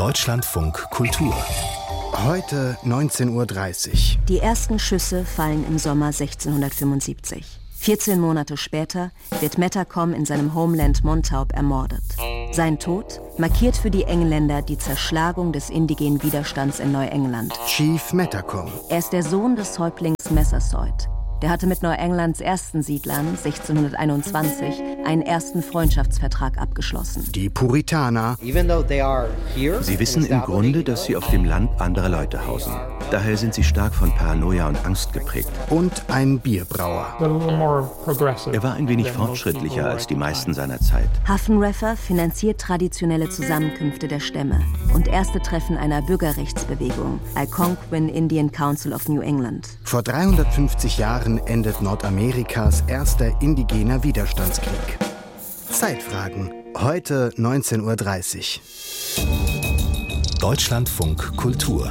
Deutschlandfunk Kultur. Heute 19:30 Uhr. Die ersten Schüsse fallen im Sommer 1675. 14 Monate später wird Metacom in seinem Homeland Montauk ermordet. Sein Tod markiert für die Engländer die Zerschlagung des indigenen Widerstands in Neuengland. Chief Metacom. Er ist der Sohn des Häuptlings Massasoit. Der hatte mit Neuenglands ersten Siedlern 1621 einen ersten Freundschaftsvertrag abgeschlossen. Die Puritaner. Sie wissen im Grunde, dass sie auf dem Land anderer Leute hausen. Daher sind sie stark von Paranoia und Angst geprägt. Und ein Bierbrauer. Er war ein wenig fortschrittlicher als die meisten seiner Zeit. Haffenreffer finanziert traditionelle Zusammenkünfte der Stämme und erste Treffen einer Bürgerrechtsbewegung, Algonquin Indian Council of New England. Vor 350 Jahren endet Nordamerikas erster indigener Widerstandskrieg. Zeitfragen. Heute 19:30 Uhr. Deutschlandfunk Kultur.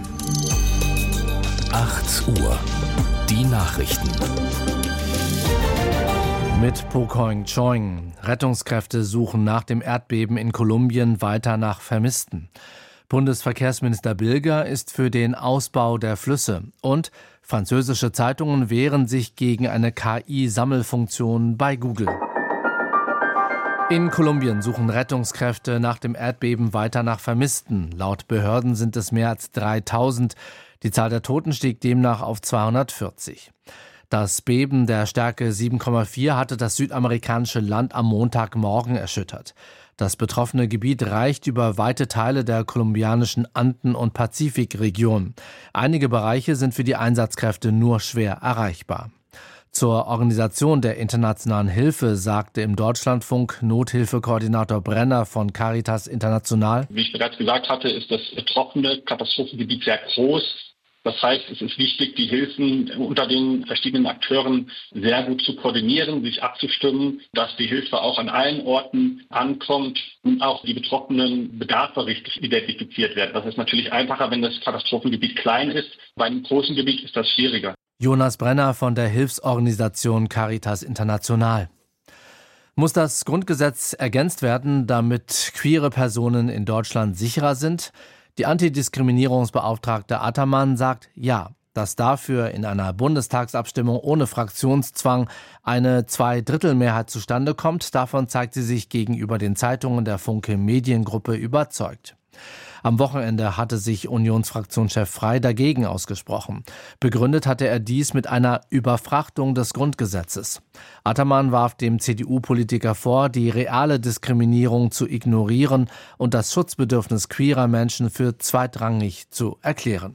8 Uhr. Die Nachrichten. Mit Pokoing Choing. Rettungskräfte suchen nach dem Erdbeben in Kolumbien weiter nach Vermissten. Bundesverkehrsminister Bilger ist für den Ausbau der Flüsse. Und französische Zeitungen wehren sich gegen eine KI-Sammelfunktion bei Google. In Kolumbien suchen Rettungskräfte nach dem Erdbeben weiter nach Vermissten. Laut Behörden sind es mehr als 3000. Die Zahl der Toten stieg demnach auf 240. Das Beben der Stärke 7,4 hatte das südamerikanische Land am Montagmorgen erschüttert. Das betroffene Gebiet reicht über weite Teile der kolumbianischen Anden- und Pazifikregion. Einige Bereiche sind für die Einsatzkräfte nur schwer erreichbar. Zur Organisation der internationalen Hilfe sagte im Deutschlandfunk Nothilfekoordinator Brenner von Caritas International: Wie ich bereits gesagt hatte, ist das betroffene Katastrophengebiet sehr groß. Das heißt, es ist wichtig, die Hilfen unter den verschiedenen Akteuren sehr gut zu koordinieren, sich abzustimmen, dass die Hilfe auch an allen Orten ankommt und auch die betroffenen Bedarfe richtig identifiziert werden. Das ist natürlich einfacher, wenn das Katastrophengebiet klein ist. Bei einem großen Gebiet ist das schwieriger. Jonas Brenner von der Hilfsorganisation Caritas International. Muss das Grundgesetz ergänzt werden, damit queere Personen in Deutschland sicherer sind? Die Antidiskriminierungsbeauftragte Ataman sagt ja, dass dafür in einer Bundestagsabstimmung ohne Fraktionszwang eine Zweidrittelmehrheit zustande kommt. Davon zeigt sie sich gegenüber den Zeitungen der Funke Mediengruppe überzeugt. Am Wochenende hatte sich Unionsfraktionschef Frey dagegen ausgesprochen. Begründet hatte er dies mit einer Überfrachtung des Grundgesetzes. Ataman warf dem CDU-Politiker vor, die reale Diskriminierung zu ignorieren und das Schutzbedürfnis queerer Menschen für zweitrangig zu erklären.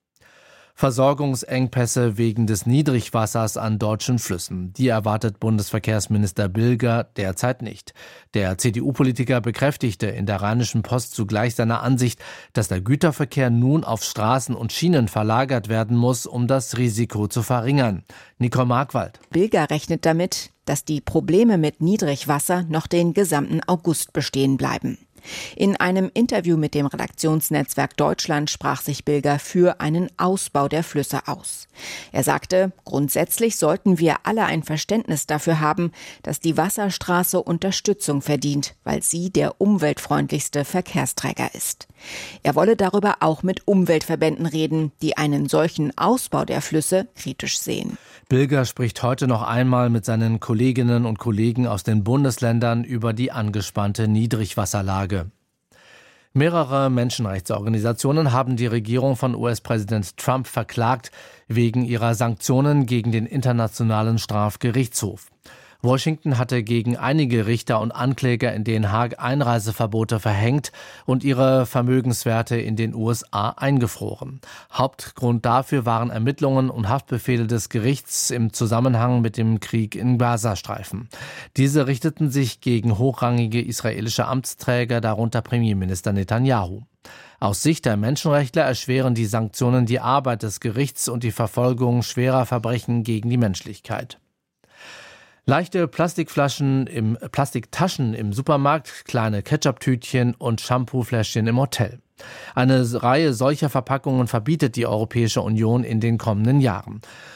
Versorgungsengpässe wegen des Niedrigwassers an deutschen Flüssen. Die erwartet Bundesverkehrsminister Bilger derzeit nicht. Der CDU-Politiker bekräftigte in der Rheinischen Post zugleich seine Ansicht, dass der Güterverkehr nun auf Straßen und Schienen verlagert werden muss, um das Risiko zu verringern. Nicole Markwald. Bilger rechnet damit, dass die Probleme mit Niedrigwasser noch den gesamten August bestehen bleiben. In einem Interview mit dem Redaktionsnetzwerk Deutschland sprach sich Bilger für einen Ausbau der Flüsse aus. Er sagte, grundsätzlich sollten wir alle ein Verständnis dafür haben, dass die Wasserstraße Unterstützung verdient, weil sie der umweltfreundlichste Verkehrsträger ist. Er wolle darüber auch mit Umweltverbänden reden, die einen solchen Ausbau der Flüsse kritisch sehen. Bilger spricht heute noch einmal mit seinen Kolleginnen und Kollegen aus den Bundesländern über die angespannte Niedrigwasserlage. Mehrere Menschenrechtsorganisationen haben die Regierung von US-Präsident Trump verklagt wegen ihrer Sanktionen gegen den Internationalen Strafgerichtshof. Washington hatte gegen einige Richter und Ankläger in Den Haag Einreiseverbote verhängt und ihre Vermögenswerte in den USA eingefroren. Hauptgrund dafür waren Ermittlungen und Haftbefehle des Gerichts im Zusammenhang mit dem Krieg im Gazastreifen. Diese richteten sich gegen hochrangige israelische Amtsträger, darunter Premierminister Netanyahu. Aus Sicht der Menschenrechtler erschweren die Sanktionen die Arbeit des Gerichts und die Verfolgung schwerer Verbrechen gegen die Menschlichkeit. Leichte Plastiktaschen im Supermarkt, kleine Ketchup-Tütchen und Shampoofläschchen im Hotel. Eine Reihe solcher Verpackungen verbietet die Europäische Union in den kommenden Jahren.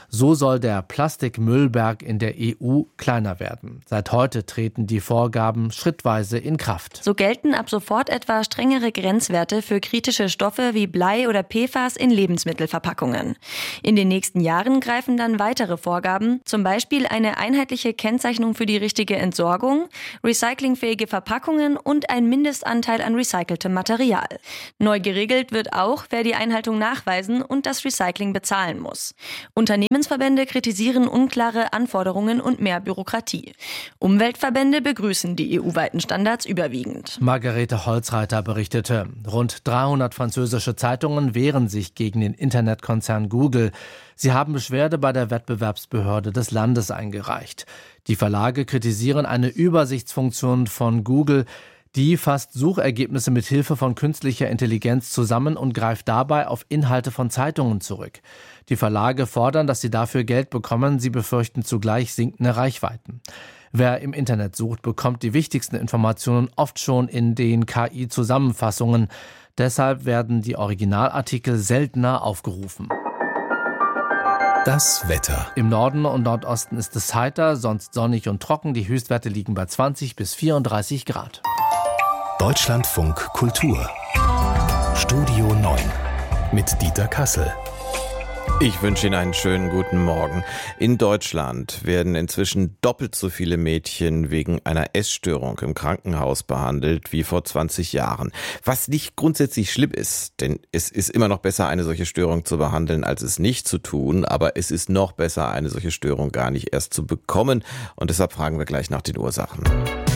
So soll der Plastikmüllberg in der EU kleiner werden. Seit heute treten die Vorgaben schrittweise in Kraft. So gelten ab sofort etwa strengere Grenzwerte für kritische Stoffe wie Blei oder PFAS in Lebensmittelverpackungen. In den nächsten Jahren greifen dann weitere Vorgaben, zum Beispiel eine einheitliche Kennzeichnung für die richtige Entsorgung, recyclingfähige Verpackungen und ein Mindestanteil an recyceltem Material. Neu geregelt wird auch, wer die Einhaltung nachweisen und das Recycling bezahlen muss. Unternehmensverbände kritisieren unklare Anforderungen und mehr Bürokratie. Umweltverbände begrüßen die EU-weiten Standards überwiegend. Margarete Holzreiter berichtete, rund 300 französische Zeitungen wehren sich gegen den Internetkonzern Google. Sie haben Beschwerde bei der Wettbewerbsbehörde des Landes eingereicht. Die Verlage kritisieren eine Übersichtsfunktion von Google. Die fasst Suchergebnisse mit Hilfe von künstlicher Intelligenz zusammen und greift dabei auf Inhalte von Zeitungen zurück. Die Verlage fordern, dass sie dafür Geld bekommen. Sie befürchten zugleich sinkende Reichweiten. Wer im Internet sucht, bekommt die wichtigsten Informationen oft schon in den KI-Zusammenfassungen. Deshalb werden die Originalartikel seltener aufgerufen. Das Wetter. Im Norden und Nordosten ist es heiter, sonst sonnig und trocken. Die Höchstwerte liegen bei 20 bis 34 Grad. Deutschlandfunk Kultur. Studio 9 mit Dieter Kassel. Ich wünsche Ihnen einen schönen guten Morgen. In Deutschland werden inzwischen doppelt so viele Mädchen wegen einer Essstörung im Krankenhaus behandelt wie vor 20 Jahren. Was nicht grundsätzlich schlimm ist, denn es ist immer noch besser, eine solche Störung zu behandeln, als es nicht zu tun. Aber es ist noch besser, eine solche Störung gar nicht erst zu bekommen. Und deshalb fragen wir gleich nach den Ursachen.